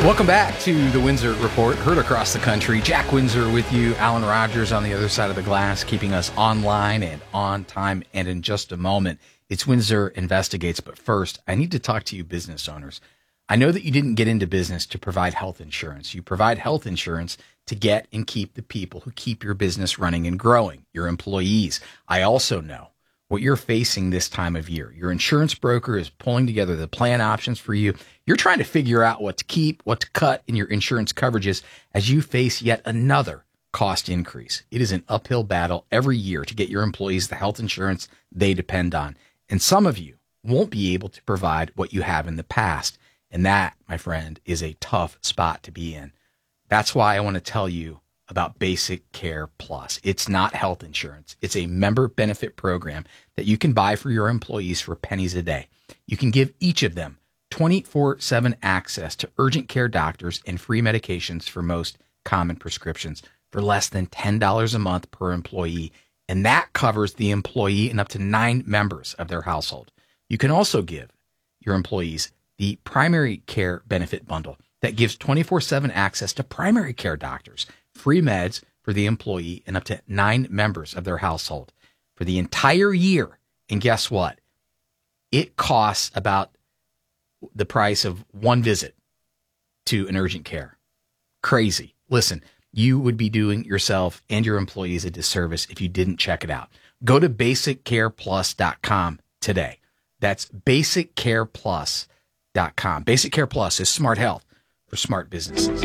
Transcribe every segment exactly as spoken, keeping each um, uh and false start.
Welcome back to the Windsor Report, heard across the country. Jack Windsor with you, Alan Rogers on the other side of the glass, keeping us online and on time. And in just a moment, it's Windsor Investigates. But first, I need to talk to you business owners. I know that you didn't get into business to provide health insurance. You provide health insurance to get and keep the people who keep your business running and growing, your employees. I also know what you're facing this time of year. Your insurance broker is pulling together the plan options for you. You're trying to figure out what to keep, what to cut in your insurance coverages as you face yet another cost increase. It is an uphill battle every year to get your employees the health insurance they depend on. And some of you won't be able to provide what you have in the past. And that, my friend, is a tough spot to be in. That's why I want to tell you about Basic Care Plus. It's not health insurance. It's a member benefit program that you can buy for your employees for pennies a day. You can give each of them twenty-four seven access to urgent care doctors and free medications for most common prescriptions for less than ten dollars a month per employee. And that covers the employee and up to nine members of their household. You can also give your employees the primary care benefit bundle that gives twenty-four seven access to primary care doctors, free meds for the employee and up to nine members of their household for the entire year. And guess what? It costs about the price of one visit to an urgent care. Crazy. Listen, you would be doing yourself and your employees a disservice if you didn't check it out. Go to basic care plus dot com today. That's basic care plus dot com. Basic Care Plus is smart health for smart businesses.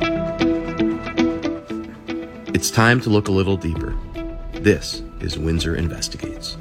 It's time to look a little deeper. This is Windsor Investigates.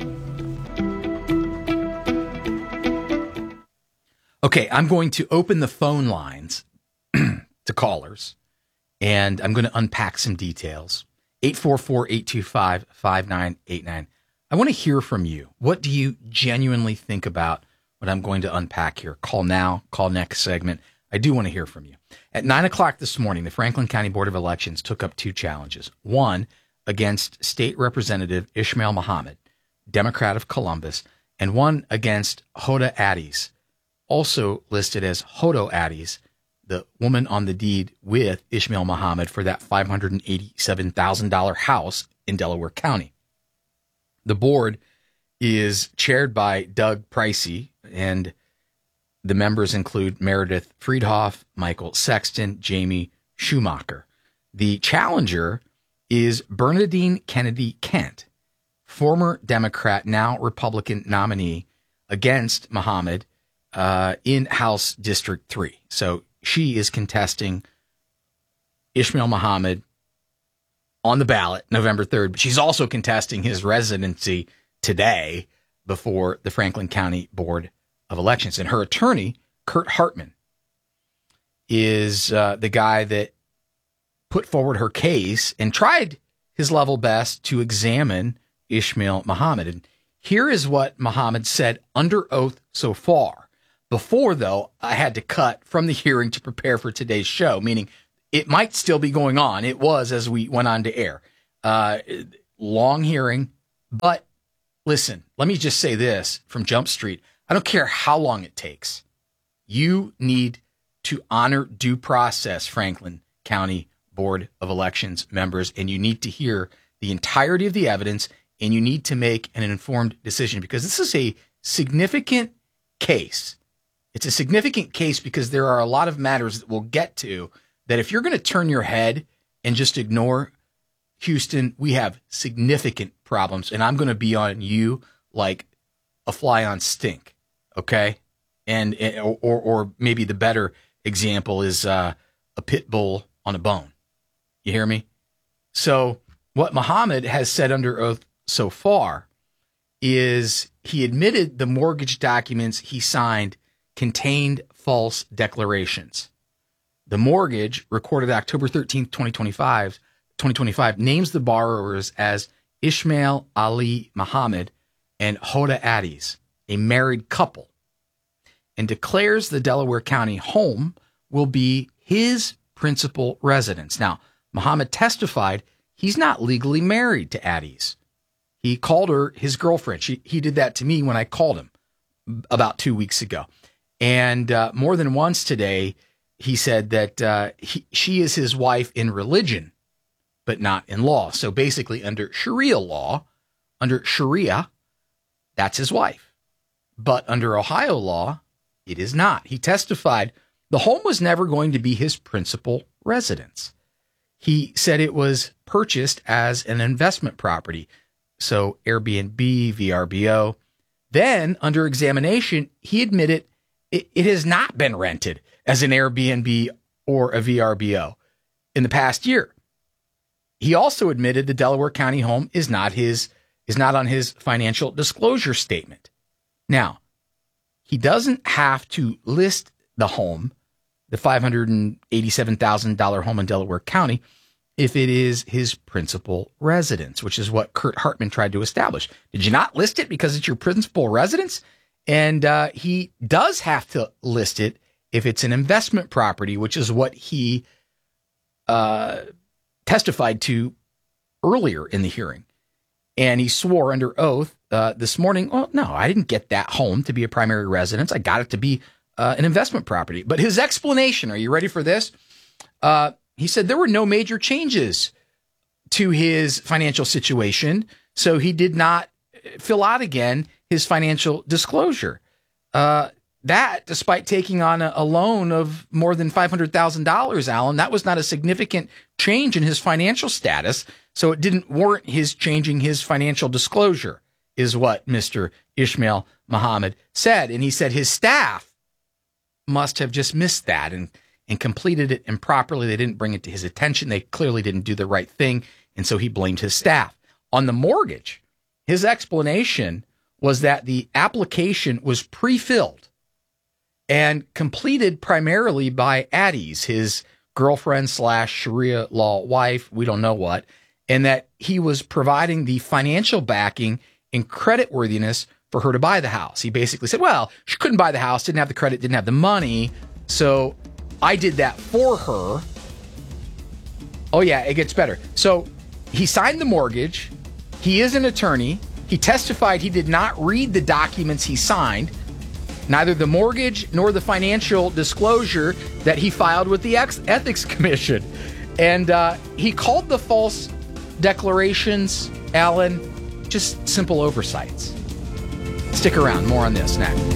Okay, I'm going to open the phone lines to callers, and I'm going to unpack some details. eight four four, eight two five, five nine eight nine. I want to hear from you. What do you genuinely think about what I'm going to unpack here? Call now, call next segment. I do want to hear from you. At nine o'clock this morning, the Franklin County Board of Elections took up two challenges. One against State Representative Ishmael Muhammad, Democrat of Columbus, and one against Hoda Addies, also listed as Hodo Addies, the woman on the deed with Ishmael Muhammad for that five hundred eighty-seven thousand dollars house in Delaware County. The board is chaired by Doug Pricey, and the members include Meredith Friedhoff, Michael Sexton, Jamie Schumacher. The challenger is Bernadine Kennedy Kent, former Democrat, now Republican nominee against Muhammad uh, in House District three. So she is contesting Ishmael Muhammad on the ballot November third, but she's also contesting his residency today before the Franklin County Board of Elections. And her attorney, Kurt Hartman, is uh, the guy that put forward her case and tried his level best to examine Ishmael Muhammad. And here is what Muhammad said under oath so far. Before, though, I had to cut from the hearing to prepare for today's show, meaning it might still be going on. It was as we went on to air. Uh, long hearing, but listen, let me just say this from Jump Street. I don't care how long it takes. You need to honor due process, Franklin County Board of Elections members, and you need to hear the entirety of the evidence, and you need to make an informed decision because this is a significant case. It's a significant case because there are a lot of matters that we'll get to that if you're going to turn your head and just ignore Houston, we have significant problems, and I'm going to be on you like a fly on stink, okay? And or or maybe the better example is uh, a pit bull on a bone. You hear me? So what Muhammad has said under oath so far is he admitted the mortgage documents he signed contained false declarations. The mortgage, recorded October thirteenth, twenty twenty-five, twenty twenty-five, names the borrowers as Ishmael Ali Muhammad and Hoda Addies, a married couple, and declares the Delaware County home will be his principal residence. Now, Muhammad testified he's not legally married to Addies. He called her his girlfriend. She, he did that to me when I called him about two weeks ago. And uh, more than once today, he said that uh, he, she is his wife in religion, but not in law. So basically, under Sharia law, under Sharia, that's his wife. But under Ohio law, it is not. He testified the home was never going to be his principal residence. He said it was purchased as an investment property. So Airbnb, V R B O. Then, under examination, he admitted it, it has not been rented as an Airbnb or a V R B O in the past year. He also admitted the Delaware County home is not his, is not on his financial disclosure statement. Now, he doesn't have to list the home, the five hundred eighty-seven thousand dollars home in Delaware County, if it is his principal residence, which is what Kurt Hartman tried to establish. Did you not list it because it's your principal residence? And uh, he does have to list it if it's an investment property, which is what he uh, testified to earlier in the hearing. And he swore under oath uh, this morning, well, no, I didn't get that home to be a primary residence. I got it to be uh, an investment property. But his explanation, are you ready for this? Uh, he said there were no major changes to his financial situation, so he did not fill out again his financial disclosure. Uh, that, despite taking on a, a loan of more than five hundred thousand dollars, Alan, that was not a significant change in his financial status, so it didn't warrant his changing his financial disclosure, is what Mister Ishmael Muhammad said. And he said his staff must have just missed that and, and completed it improperly. They didn't bring it to his attention. They clearly didn't do the right thing, and so he blamed his staff. On the mortgage, his explanation was that the application was pre-filled and completed primarily by Addie's, his girlfriend slash Sharia law wife, we don't know what, and that he was providing the financial backing and creditworthiness for her to buy the house. He basically said, well, she couldn't buy the house, didn't have the credit, didn't have the money, so I did that for her. Oh yeah, it gets better. So he signed the mortgage. He is an attorney. He testified he did not read the documents he signed, neither the mortgage nor the financial disclosure that he filed with the Ethics Commission. And uh, he called the false declarations, Alan, just simple oversights. Stick around. More on this next.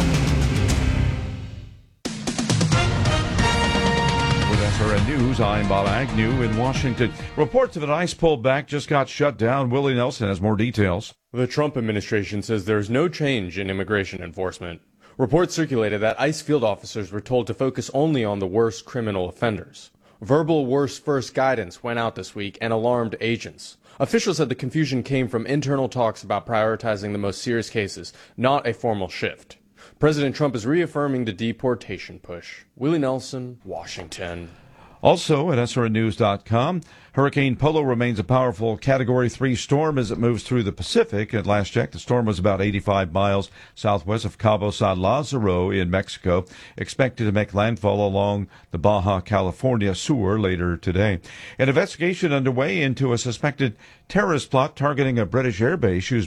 With S R N News, I'm Bob Agnew in Washington. Reports of an ICE pullback just got shut down. Willie Nelson has more details. The Trump administration says there's no change in immigration enforcement. Reports circulated that ICE field officers were told to focus only on the worst criminal offenders. Verbal worst first guidance went out this week and alarmed agents. Officials said the confusion came from internal talks about prioritizing the most serious cases, not a formal shift. President Trump is reaffirming the deportation push. Willie Nelson, Washington. Also at S R N news dot com, Hurricane Polo remains a powerful Category three storm as it moves through the Pacific. At last check, the storm was about eighty-five miles southwest of Cabo San Lazaro in Mexico, expected to make landfall along the Baja California Sur later today. An investigation underway into a suspected terrorist plot targeting a British airbase used